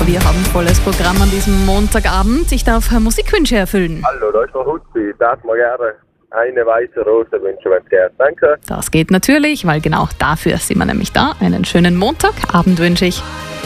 Wir haben volles Programm an diesem Montagabend. Ich darf Musikwünsche erfüllen. Hallo, da ist der Hutzi. Ich darf mir gerne eine weiße Rose wünschen, wenn es geht. Danke. Das geht natürlich, weil genau dafür sind wir nämlich da. Einen schönen Montagabend wünsche ich.